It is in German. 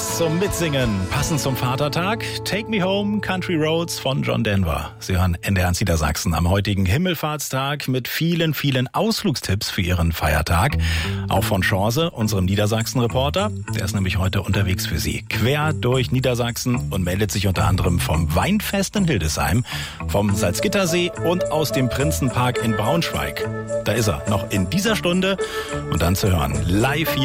Was zum Mitsingen, passend zum Vatertag. Take Me Home, Country Roads von John Denver. Sie hören NDR Niedersachsen am heutigen Himmelfahrtstag mit vielen, vielen Ausflugstipps für Ihren Feiertag. Auch von Chance, unserem Niedersachsen-Reporter. Der ist nämlich heute unterwegs für Sie. Quer durch Niedersachsen und meldet sich unter anderem vom Weinfest in Hildesheim, vom Salzgittersee und aus dem Prinzenpark in Braunschweig. Da ist er, noch in dieser Stunde und dann zu hören live hier